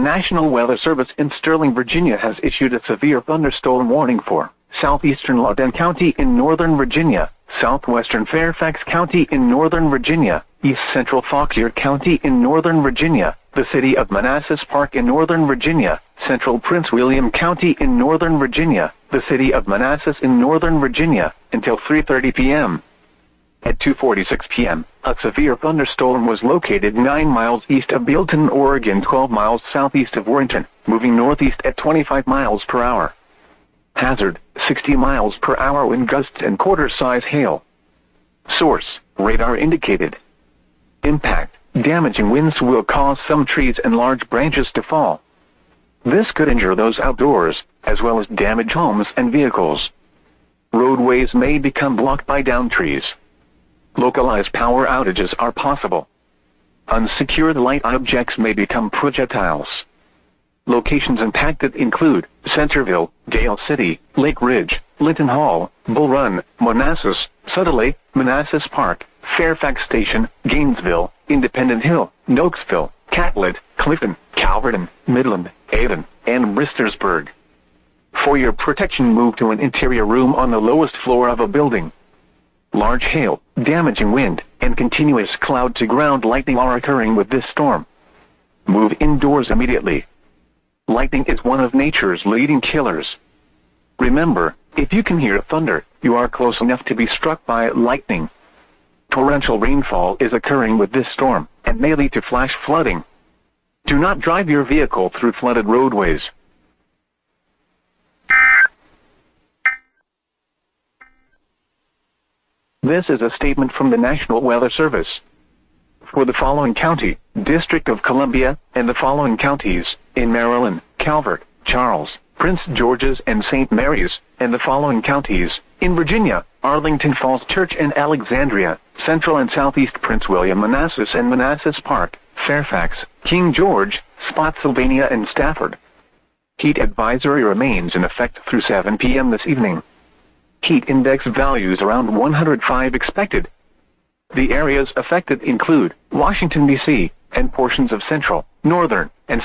National Weather Service in Sterling, Virginia has issued a severe thunderstorm warning for southeastern Loudoun County in northern Virginia, southwestern Fairfax County in northern Virginia, east central Fauquier County in northern Virginia, the city of Manassas Park in northern Virginia, central Prince William County in northern Virginia, the city of Manassas in northern Virginia, until 3:30 p.m. At 2:46 p.m., a severe thunderstorm was located 9 miles east of Bealton, Oregon, 12 miles southeast of Warrenton, moving northeast at 25 miles per hour. Hazard, 60 miles per hour wind gusts and quarter-size hail. Source, radar indicated. Impact, damaging winds will cause some trees and large branches to fall. This could injure those outdoors, as well as damage homes and vehicles. Roadways may become blocked by downed trees. Localized power outages are possible. Unsecured light objects may become projectiles. Locations impacted include Centerville, Dale City, Lake Ridge, Linton Hall, Bull Run, Manassas, Sutherland, Manassas Park, Fairfax Station, Gainesville, Independent Hill, Nokesville, Catlett, Clifton, Calverton, Midland, Avon, and Bristersburg. For your protection, move to an interior room on the lowest floor of a building. Large hail, damaging wind, and continuous cloud-to-ground lightning are occurring with this storm. Move indoors immediately. Lightning is one of nature's leading killers. Remember, if you can hear thunder, you are close enough to be struck by lightning. Torrential rainfall is occurring with this storm, and may lead to flash flooding. Do not drive your vehicle through flooded roadways. This is a statement from the National Weather Service. For the following county, District of Columbia, and the following counties, in Maryland, Calvert, Charles, Prince George's, and St. Mary's, and the following counties, in Virginia, Arlington Falls Church and Alexandria, Central and Southeast Prince William, Manassas and Manassas Park, Fairfax, King George, Spotsylvania, and Stafford. Heat advisory remains in effect through 7 p.m. this evening. Heat index values around 105 expected. The areas affected include Washington, D.C., and portions of central, northern,